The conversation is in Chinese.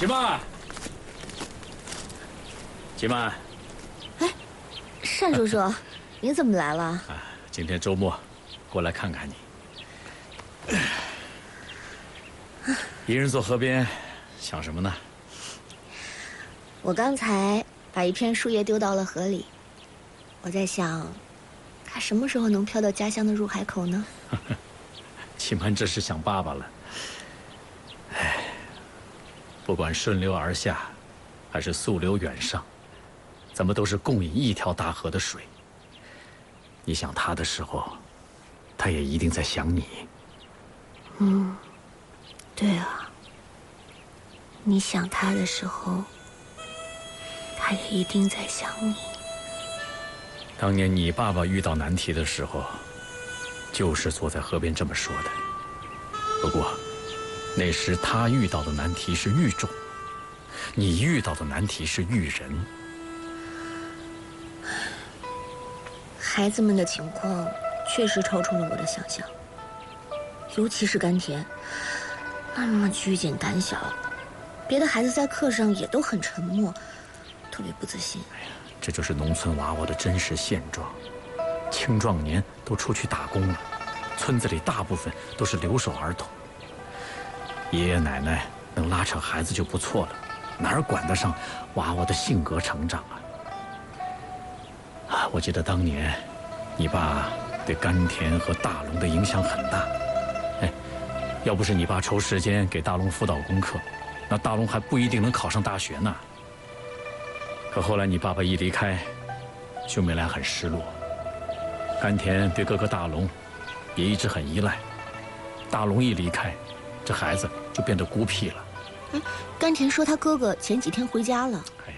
秦曼，秦曼， 哎，单叔叔，你怎么来了？ 今天周末，过来看看你。一人坐河边，想什么呢？ 我刚才把一片树叶丢到了河里，我在想，它什么时候能飘到家乡的入海口呢？ 秦曼这是想爸爸了。哎，不管顺流而下，还是溯流远上，咱们都是共饮一条大河的水。你想他的时候，他也一定在想你。 嗯，对啊。你想他的时候，他也一定在想你。 当年你爸爸遇到难题的时候，就是坐在河边这么说的。不过，那时他遇到的难题是狱众，你遇到的难题是狱人。 孩子们的情况确实超出了我的想象，尤其是甘甜，那么拘谨胆小，别的孩子在课上也都很沉默，特别不自信。 哎呀，这就是农村娃娃的真实现状。青壮年都出去打工了，村子里大部分都是留守儿童。爷爷奶奶能拉扯孩子就不错了，哪管得上娃娃的性格成长啊？我记得当年，你爸对甘甜和大龙的影响很大。哎，要不是你爸抽时间给大龙辅导功课，那大龙还不一定能考上大学呢。可后来你爸爸一离开，兄妹俩很失落。甘甜对哥哥大龙也一直很依赖，大龙一离开，这孩子就变得孤僻了。 甘甜说他哥哥前几天回家了。 哎